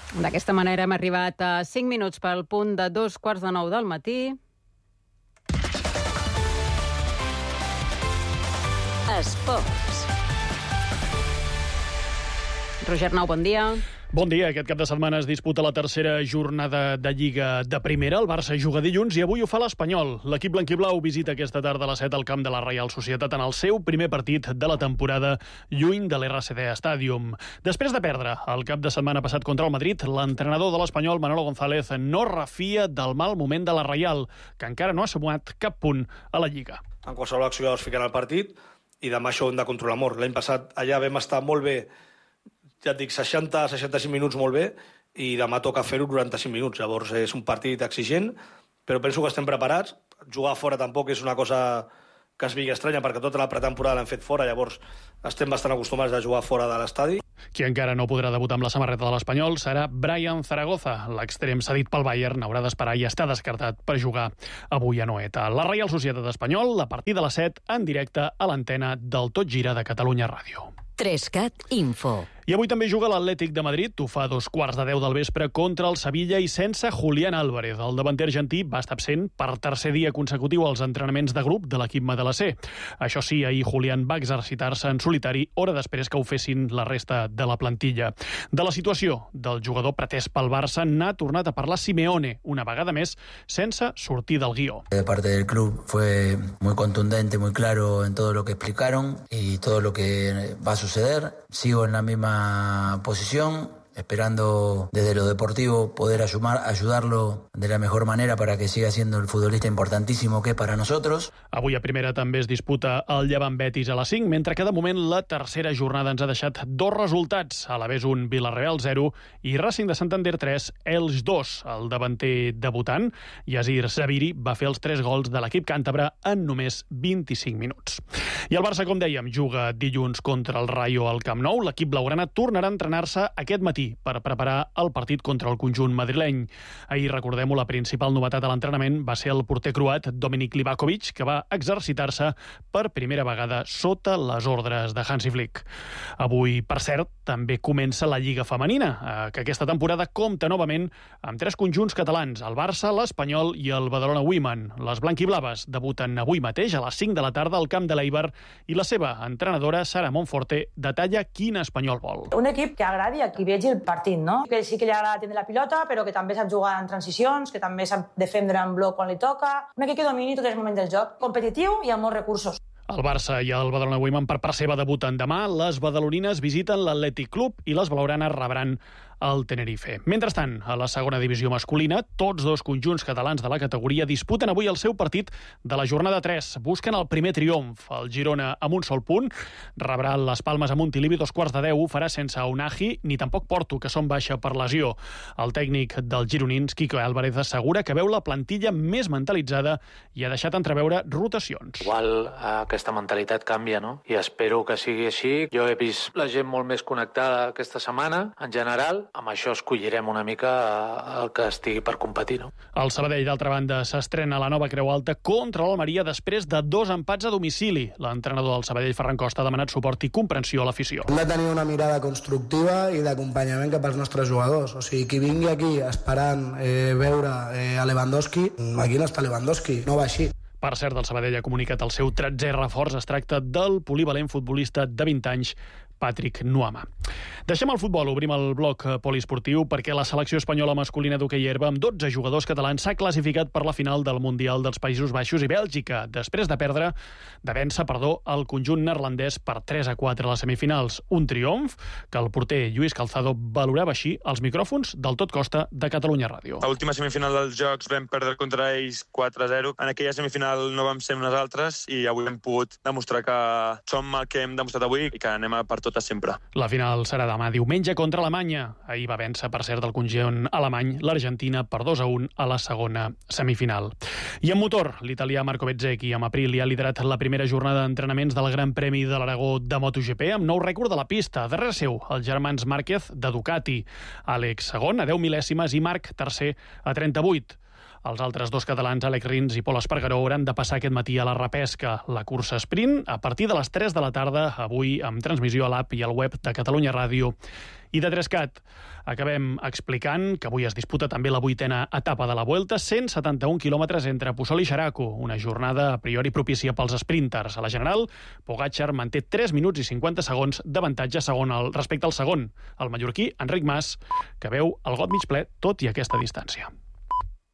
D'aquesta manera hem arribat a 5 minuts pel punt de 2:45 del matí. Esports. Roger Nau, bon dia. Bon dia. Aquest cap de setmana es disputa la tercera jornada de Lliga de Primera. El Barça juga dilluns i avui ho fa l'Espanyol. L'equip blanquiblau visita aquesta tarda a les 7 al camp de la Reial Societat en el seu primer partit de la temporada lluny de l'RCD Stadium. Després de perdre el cap de setmana passat contra el Madrid, l'entrenador de l'Espanyol, Manolo González, no refia del mal moment de la Reial, que encara no ha sumat cap punt a la Lliga. En qualsevol acció es fiquen al partit i demà això ho hem de controlar molt. L'any passat allà vam estar molt bé, ja et dic, 60-65 minuts molt bé, i demà toca fer-ho 95 minuts. Llavors és un partit exigent, però penso que estem preparats. Jugar fora tampoc és una cosa que es vigui estranya, perquè tota la pretemporada l'hem fet fora, llavors estem bastant acostumats a jugar fora de l'estadi. Qui encara no podrà debutar amb la samarreta de l'Espanyol serà Brian Zaragoza. L'extrem cedit pel Bayern haurà d'esperar i està descartat per jugar avui a Noeta. La Reial Societat Espanyol, a partir de les 7, en directe a l'antena del Tot Gira de Catalunya Ràdio. 3CAT Info. I avui també juga l'Atlètic de Madrid. Ho fa a 2:15 del vespre contra el Sevilla i sense Julián Álvarez. El davanter argentí va estar absent per tercer dia consecutiu als entrenaments de grup de l'equip madelassé. Això sí, ahir Julián va exercitar-se en solitari hora després que ho fessin la resta de la plantilla. De la situació del jugador pretès pel Barça n'ha tornat a parlar Simeone, una vegada més, sense sortir del guió. De parte del club fue muy contundente, muy claro en todo lo que explicaron y todo lo que va a suceder. Sigo en la misma posición, esperando desde lo deportivo poder ayudarlo de la mejor manera para que siga siendo el futbolista importantísimo que es para nosotros. Avui a primera també es disputa el Llevant Betis a les 5, mentre que de moment la tercera jornada ens ha deixat dos resultats, a l'Alavés 1, Villarreal 0 i Racing de Santander 3, Elx 2. El davanter debutant, Yasir Zabiri, va fer els 3 gols de l'equip càntabre en només 25 minuts. I el Barça, com dèiem, juga dilluns contra el Rayo al Camp Nou. L'equip blaugrana tornarà a entrenar-se aquest matí per preparar el partit contra el conjunt madrileny. Ahir, recordem-ho, la principal novetat a l'entrenament va ser el porter croat Dominik Livakovic, que va exercitar-se per primera vegada sota les ordres de Hansi Flick. Avui, per cert, també comença la Lliga Femenina, que aquesta temporada compta novament amb 3 conjunts catalans, el Barça, l'Espanyol i el Badalona Women. Les blanquiblaves debuten avui mateix a les 5 de la tarda al camp de l'Eibar i la seva entrenadora, Sara Monforte, detalla quin espanyol vol. Un equip que agradi a qui vegi el partit, no? Que sí que li agrada tenir la pilota, però que també sap jugar en transicions, que també sap defendre en bloc quan li toca. Un equip que domini tots els moments del joc, competitiu i amb molts recursos. El Barça i el Badalona Women per part seva debuten demà. Les badalonines visiten l'Atlètic Club i les blaugranes rebran el Tenerife. Mentrestant, a la segona divisió masculina, tots dos conjunts catalans de la categoria disputen avui el seu partit de la jornada 3. Busquen el primer triomf. El Girona, amb un sol punt, rebrà les Palmes a Montilivi 2:15. Ho farà sense Unagi ni tampoc Porto, que són baixa per lesió. El tècnic dels gironins, Quico Álvarez, assegura que veu la plantilla més mentalitzada i ha deixat entreveure rotacions. Igual aquesta mentalitat canvia, no? I espero que sigui així. Jo he vist la gent molt més connectada aquesta setmana, en general. Amb això escollirem una mica el que estigui per competir, no? El Sabadell, d'altra banda, s'estrena a la nova Creu Alta contra l'Almeria després de 2 empats a domicili. L'entrenador del Sabadell, Ferran Costa, ha demanat suport i comprensió a l'afició. Hem de tenir una mirada constructiva i d'acompanyament cap als nostres jugadors. O sigui, qui vingui aquí esperant veure a Lewandowski, aquí no està Lewandowski, no va així. Per cert, el Sabadell ha comunicat el seu 13è reforç. Es tracta del polivalent futbolista de 20 anys, Patrick Nuama. Deixem el futbol, obrim el bloc poliesportiu perquè la selecció espanyola masculina d'hoquei herba amb 12 jugadors catalans s'ha classificat per la final del Mundial dels Països Baixos i Bèlgica, després de vèncer el conjunt neerlandès per 3-4 a les semifinals. Un triomf que el porter Lluís Calzado valorava així als micròfons del Tot Costa de Catalunya Ràdio. A l'última semifinal dels Jocs vam perdre contra ells 4-0. En aquella semifinal no vam ser nosaltres i avui hem pogut demostrar que som el que hem demostrat avui i que anem a per totes sempre. La final serà demà diumenge contra Alemanya. Ahir va vèncer, per cert, el conjunt alemany l'Argentina per 2-1 a la segona semifinal. I en motor, l'italià Marco Bezzecchi amb Aprilia ha liderat la primera jornada d'entrenaments del Gran Premi de l'Aragó de MotoGP amb nou rècord de la pista. Darrere seu, els germans Márquez de Ducati. Àlex segon a 10 mil·lèsimes i Marc tercer a 38. Els altres dos catalans, Àlex Rins i Pol Espargaró, hauran de passar aquest matí a la repesca. La cursa sprint a partir de les 3 de la tarda, avui amb transmissió a l'app i al web de Catalunya Ràdio. I de 3CAT acabem explicant que avui es disputa també la 8a etapa de la Vuelta, 171 quilòmetres entre Puçol i Xeraco, una jornada a priori propícia pels sprinters. A la general, Pogačar manté 3 minuts i 50 segons d'avantatge respecte al segon, el mallorquí Enric Mas, que veu el got mig ple tot i aquesta distància.